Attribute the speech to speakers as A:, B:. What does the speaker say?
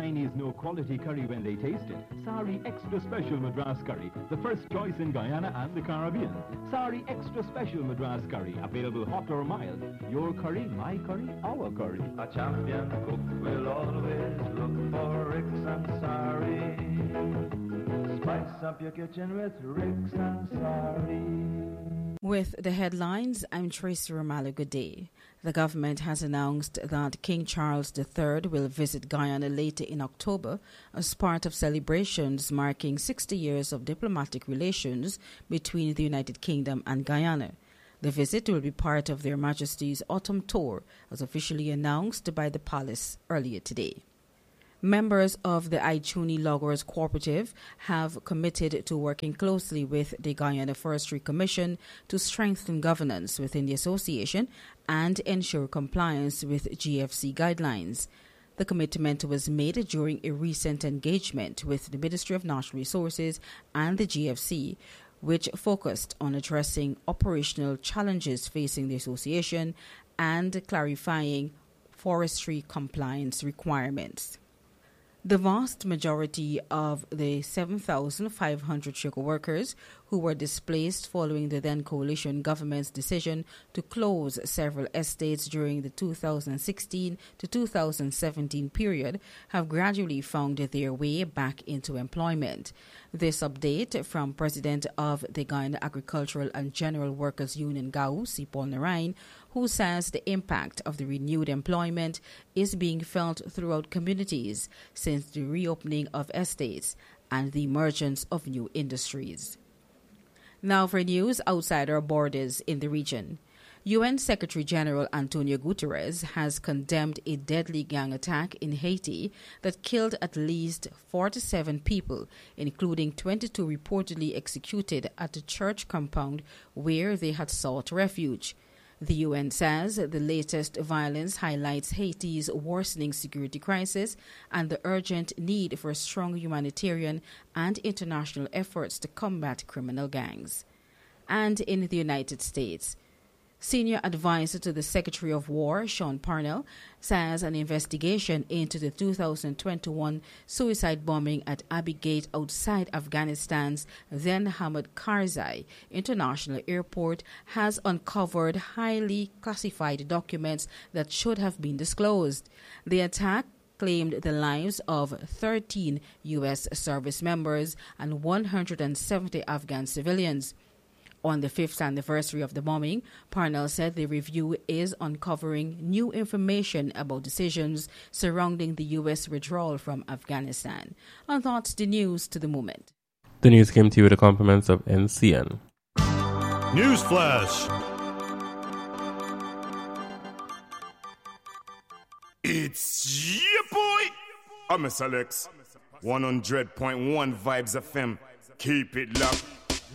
A: Chinese know quality curry when they taste it. Sari Extra Special Madras Curry, the first choice in Guyana and the Caribbean. Sari Extra Special Madras Curry, available hot or mild. Your curry, my curry, our curry.
B: A champion cook will always look for Ricks and Sari. Spice up your kitchen with Ricks and Sari.
C: With the headlines, I'm Tracy Romalo. Good day. The government has announced that King Charles III will visit Guyana later in October as part of celebrations marking 60 years of diplomatic relations between the United Kingdom and Guyana. The visit will be part of Their Majesty's autumn tour, as officially announced by the palace earlier today. Members of the Aichuni Loggers Cooperative have committed to working closely with the Guyana Forestry Commission to strengthen governance within the association and ensure compliance with GFC guidelines. The commitment was made during a recent engagement with the Ministry of Natural Resources and the GFC, which focused on addressing operational challenges facing the association and clarifying forestry compliance requirements. The vast majority of the 7,500 sugar workers who were displaced following the then coalition government's decision to close several estates during the 2016 to 2017 period have gradually found their way back into employment. This update from President of the Guyana Agricultural and General Workers Union GAU, Sipol Narain, who says the impact of the renewed employment is being felt throughout communities since the reopening of estates and the emergence of new industries. Now for news outside our borders in the region. UN Secretary General Antonio Guterres has condemned a deadly gang attack in Haiti that killed at least 47 people, including 22 reportedly executed at a church compound where they had sought refuge. The UN says the latest violence highlights Haiti's worsening security crisis and the urgent need for strong humanitarian and international efforts to combat criminal gangs. And in the United States, Senior advisor to the Secretary of War, Sean Parnell, says an investigation into the 2021 suicide bombing at Abbey Gate outside Afghanistan's then Hamid Karzai International Airport has uncovered highly classified documents that should have been disclosed. The attack claimed the lives of 13 U.S. service members and 170 Afghan civilians. On the 5th anniversary of the bombing, Parnell said the review is uncovering new information about decisions surrounding the U.S. withdrawal from Afghanistan. And that's the news to the moment.
D: The news came to you with the compliments of NCN.
E: Newsflash! It's your boy! I'm Miss Alex. 100.1 Vibes FM. Keep it locked.